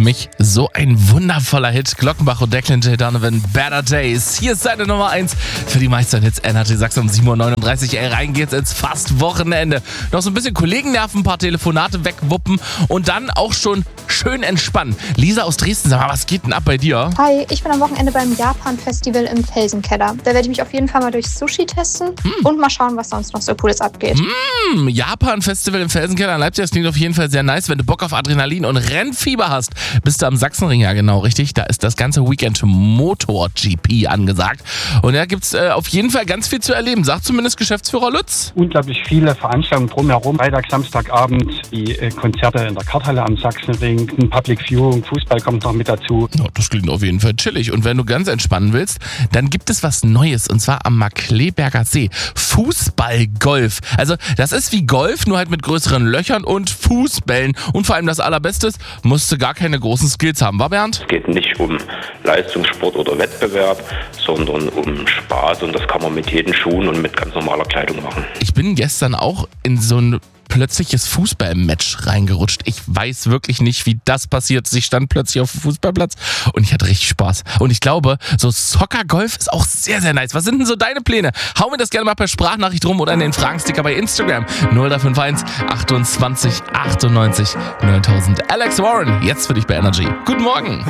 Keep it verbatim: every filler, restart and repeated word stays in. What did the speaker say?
mich so ein wundervoller Hit. Glockenbach und Declan J. Donovan, Better Days. Hier ist seine Nummer eins für die Meisterhits Energy Sachsen um sieben Uhr neununddreißig. Ey, rein geht's ins fast Wochenende. Noch so ein bisschen Kollegennerven, ein paar Telefonate wegwuppen und dann auch schon schön entspannen. Lisa aus Dresden, sag mal, was geht denn ab bei dir? Hi, ich bin am Wochenende beim Japan-Festival im Felsenkeller. Da werde ich mich auf jeden Fall mal durch Sushi testen hm. und mal schauen, was sonst noch so Cooles abgeht. Hm, Japan-Festival im Felsenkeller in Leipzig, das klingt auf jeden Fall sehr nice. Wenn du Bock auf Adrenalin und Rennfieber hast, bist du am Sachsenring, ja genau, richtig. Da ist das ganze Weekend Motor-G P angesagt. Und da gibt's äh, auf jeden Fall ganz viel zu erleben, sagt zumindest Geschäftsführer Lutz. Unglaublich viele Veranstaltungen drumherum. Freitag, Samstagabend, die äh, Konzerte in der Karthalle am Sachsenring, ein Public Viewing, Fußball kommt noch mit dazu. Ja, das klingt auf jeden Fall chillig. Und wenn du ganz entspannen willst, dann gibt es was Neues und zwar am Markkleeberger See. Fußballgolf. Also das ist wie Golf, nur halt mit größeren Löchern und Fußbällen. Und vor allem das Allerbeste ist, musst du gar keine großen Skills haben, war Bernd? Es geht nicht um Leistungssport oder Wettbewerb, sondern um Spaß und das kann man mit jedem Schuhen und mit ganz normaler Kleidung machen. Ich bin gestern auch in so ein plötzliches Fußballmatch reingerutscht. Ich weiß wirklich nicht, wie das passiert. Ich stand plötzlich auf dem Fußballplatz und ich hatte richtig Spaß. Und ich glaube, so Soccer-Golf ist auch sehr, sehr nice. Was sind denn so deine Pläne? Hau mir das gerne mal per Sprachnachricht rum oder in den Fragensticker bei Instagram. null drei fünf eins achtundzwanzig achtundneunzig neuntausend. Alex Warren, jetzt für dich bei Energy. Guten Morgen.